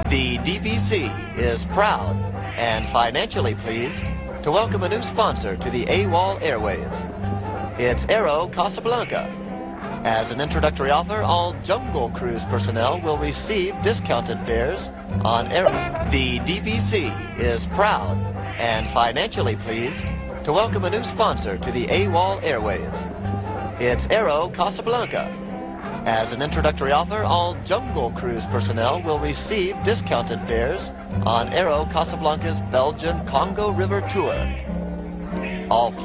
The DBC is proud and financially pleased to welcome a new sponsor to the AWOL airwaves. It's Aero Casablanca. As an introductory offer, all Jungle Cruise personnel will receive discounted fares on Aero. The DBC is proud and financially pleased to welcome a new sponsor to the AWOL airwaves. It's Aero Casablanca. As an introductory offer, all Jungle Cruise personnel will receive discounted fares on Aero Casablanca's Belgian Congo River tour. All